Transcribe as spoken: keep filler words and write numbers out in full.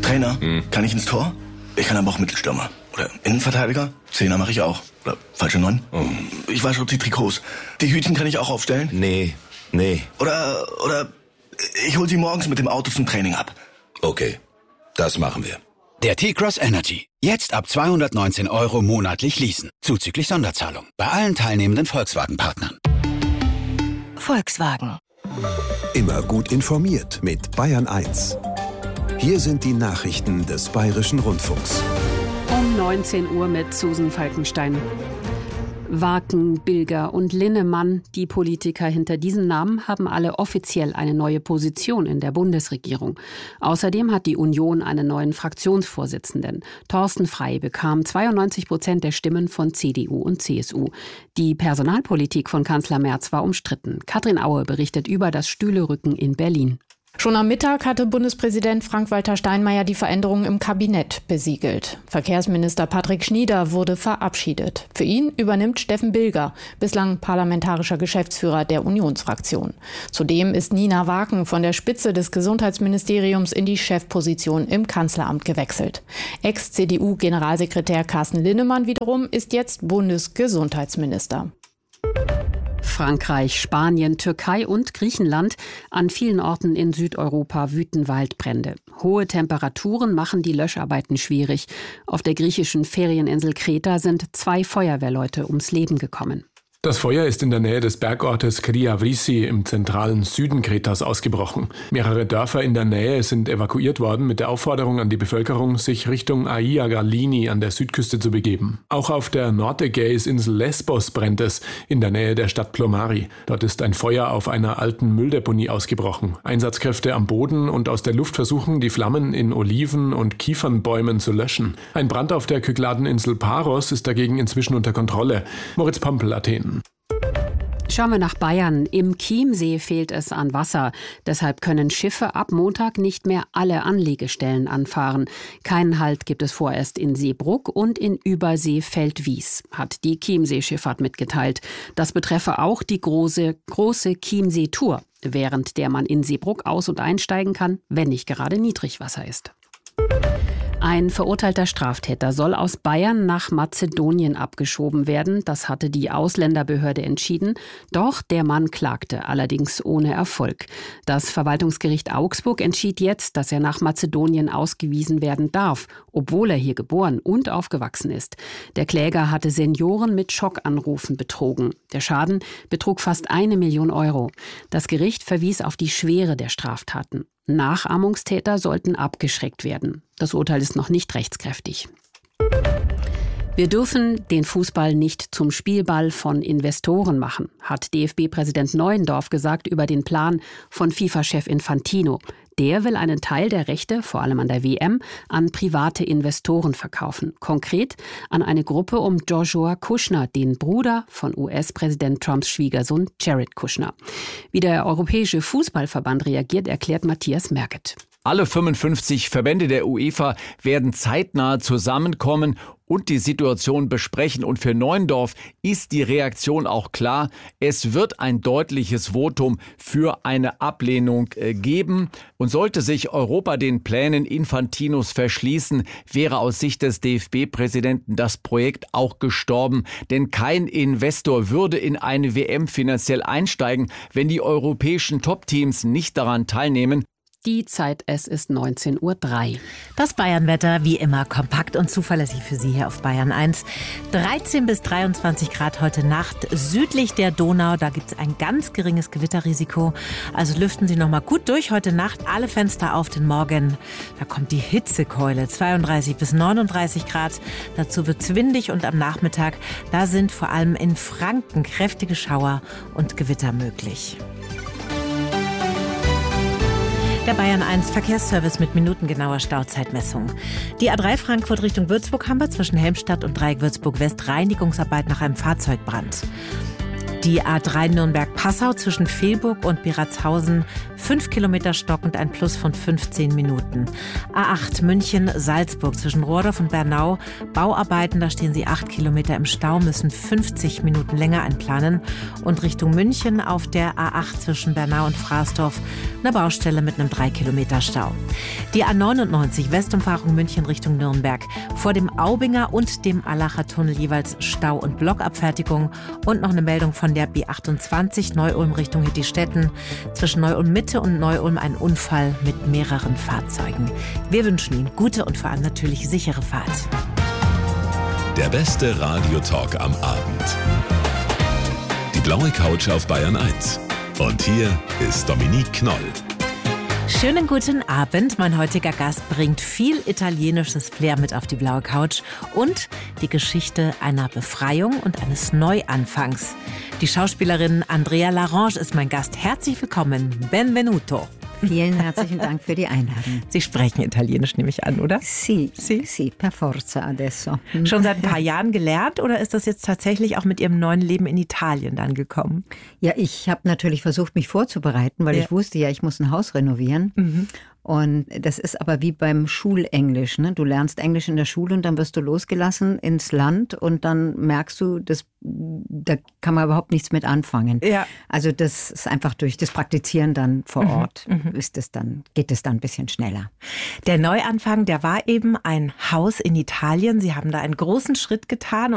Trainer, hm. kann ich ins Tor? Ich kann aber auch Mittelstürmer. Oder Innenverteidiger? Zehner mache ich auch. Oder falsche Neun? Oh. Ich wasche auch die Trikots. Die Hütchen kann ich auch aufstellen? Nee, nee. Oder, oder ich hol sie morgens mit dem Auto zum Training ab. Okay, das machen wir. Der T-Cross Energy. Jetzt ab zweihundertneunzehn Euro monatlich leasen. Zuzüglich Sonderzahlung. Bei allen teilnehmenden Volkswagen-Partnern. Volkswagen. Immer gut informiert mit Bayern eins. Hier sind die Nachrichten des Bayerischen Rundfunks. Um neunzehn Uhr mit Susan Falkenstein. Waken, Bilger und Linnemann, die Politiker hinter diesen Namen, haben alle offiziell eine neue Position in der Bundesregierung. Außerdem hat die Union einen neuen Fraktionsvorsitzenden. Thorsten Frey bekam zweiundneunzig Prozent der Stimmen von C D U und C S U. Die Personalpolitik von Kanzler Merz war umstritten. Katrin Aue berichtet über das Stühlerücken in Berlin. Schon am Mittag hatte Bundespräsident Frank-Walter Steinmeier die Veränderungen im Kabinett besiegelt. Verkehrsminister Patrick Schnieder wurde verabschiedet. Für ihn übernimmt Steffen Bilger, bislang parlamentarischer Geschäftsführer der Unionsfraktion. Zudem ist Nina Waken von der Spitze des Gesundheitsministeriums in die Chefposition im Kanzleramt gewechselt. Ex-C D U-Generalsekretär Carsten Linnemann wiederum ist jetzt Bundesgesundheitsminister. Frankreich, Spanien, Türkei und Griechenland. An vielen Orten in Südeuropa wüten Waldbrände. Hohe Temperaturen machen die Löscharbeiten schwierig. Auf der griechischen Ferieninsel Kreta sind zwei Feuerwehrleute ums Leben gekommen. Das Feuer ist in der Nähe des Bergortes Kriavrisi im zentralen Süden Kretas ausgebrochen. Mehrere Dörfer in der Nähe sind evakuiert worden mit der Aufforderung an die Bevölkerung, sich Richtung Aia Galini an der Südküste zu begeben. Auch auf der Nordägäisinsel Lesbos brennt es, in der Nähe der Stadt Plomari. Dort ist ein Feuer auf einer alten Mülldeponie ausgebrochen. Einsatzkräfte am Boden und aus der Luft versuchen, die Flammen in Oliven- und Kiefernbäumen zu löschen. Ein Brand auf der Kykladeninsel Paros ist dagegen inzwischen unter Kontrolle. Moritz Pampel, Athen. Schauen wir nach Bayern. Im Chiemsee fehlt es an Wasser. Deshalb können Schiffe ab Montag nicht mehr alle Anlegestellen anfahren. Keinen Halt gibt es vorerst in Seebrugg und in Übersee-Feldwies, hat die Chiemsee-Schifffahrt mitgeteilt. Das betreffe auch die große, große Chiemsee-Tour, während der man in Seebrugg aus- und einsteigen kann, wenn nicht gerade Niedrigwasser ist. Ein verurteilter Straftäter soll aus Bayern nach Mazedonien abgeschoben werden. Das hatte die Ausländerbehörde entschieden. Doch der Mann klagte, allerdings ohne Erfolg. Das Verwaltungsgericht Augsburg entschied jetzt, dass er nach Mazedonien ausgewiesen werden darf, obwohl er hier geboren und aufgewachsen ist. Der Kläger hatte Senioren mit Schockanrufen betrogen. Der Schaden betrug fast eine Million Euro. Das Gericht verwies auf die Schwere der Straftaten. Nachahmungstäter sollten abgeschreckt werden. Das Urteil ist noch nicht rechtskräftig. Wir dürfen den Fußball nicht zum Spielball von Investoren machen, hat D F B-Präsident Neuendorf gesagt über den Plan von FIFA-Chef Infantino. Der will einen Teil der Rechte, vor allem an der W M, an private Investoren verkaufen. Konkret an eine Gruppe um Joshua Kushner, den Bruder von U S-Präsident Trumps Schwiegersohn Jared Kushner. Wie der Europäische Fußballverband reagiert, erklärt Matthias Merket. Alle fünfundfünfzig Verbände der UEFA werden zeitnah zusammenkommen und die Situation besprechen. Und für Neuendorf ist die Reaktion auch klar. Es wird ein deutliches Votum für eine Ablehnung geben. Und sollte sich Europa den Plänen Infantinos verschließen, wäre aus Sicht des D F B-Präsidenten das Projekt auch gestorben. Denn kein Investor würde in eine W M finanziell einsteigen, wenn die europäischen Top-Teams nicht daran teilnehmen. Die Zeit, es ist neunzehn Uhr drei. Das Bayernwetter wie immer kompakt und zuverlässig für Sie hier auf Bayern eins. dreizehn bis dreiundzwanzig Grad heute Nacht. Südlich der Donau, da gibt es ein ganz geringes Gewitterrisiko. Also lüften Sie noch mal gut durch heute Nacht. Alle Fenster auf den Morgen. Da kommt die Hitzekeule. zweiunddreißig bis neununddreißig Grad. Dazu wird es windig und am Nachmittag, da sind vor allem in Franken kräftige Schauer und Gewitter möglich. Der Bayern eins Verkehrsservice mit minutengenauer Stauzeitmessung. Die A drei Frankfurt Richtung Würzburg haben wir zwischen Helmstadt und Dreieck Würzburg West Reinigungsarbeit nach einem Fahrzeugbrand. Die A drei Nürnberg-Passau zwischen Vilburg und Bieratshausen, fünf Kilometer stockend, ein Plus von fünfzehn Minuten. A acht München-Salzburg zwischen Rohrdorf und Bernau, Bauarbeiten, da stehen Sie acht Kilometer im Stau, müssen fünfzig Minuten länger einplanen. Und Richtung München auf der A acht zwischen Bernau und Fraßdorf, eine Baustelle mit einem drei Kilometer Stau. Die A neunundneunzig Westumfahrung München Richtung Nürnberg, vor dem Aubinger und dem Allacher Tunnel jeweils Stau und Blockabfertigung. Und noch eine Meldung von der B achtundzwanzig Neu-Ulm Richtung Hittistetten. Zwischen Neu-Ulm Mitte und Neu-Ulm ein Unfall mit mehreren Fahrzeugen. Wir wünschen Ihnen gute und vor allem natürlich sichere Fahrt. Der beste Radiotalk am Abend. Die blaue Couch auf Bayern eins. Und hier ist Dominique Knoll. Schönen guten Abend. Mein heutiger Gast bringt viel italienisches Flair mit auf die blaue Couch und die Geschichte einer Befreiung und eines Neuanfangs. Die Schauspielerin Andrea Larange ist mein Gast. Herzlich willkommen. Benvenuto. Vielen herzlichen Dank für die Einladung. Sie sprechen Italienisch, nehme ich an, oder? Sì, sì, sì, per forza adesso. Schon seit ein paar Jahren gelernt oder ist das jetzt tatsächlich auch mit Ihrem neuen Leben in Italien dann gekommen? Ja, ich habe natürlich versucht, mich vorzubereiten, weil ja. ich wusste ja, ich muss ein Haus renovieren. Mhm. Und das ist aber wie beim Schulenglisch, ne? Du lernst Englisch in der Schule und dann wirst du losgelassen ins Land und dann merkst du, das, da kann man überhaupt nichts mit anfangen. Ja. Also das ist einfach durch das Praktizieren dann vor Ort, mhm. ist es dann, geht es dann ein bisschen schneller. Der Neuanfang, der war eben ein Haus in Italien. Sie haben da einen großen Schritt getan.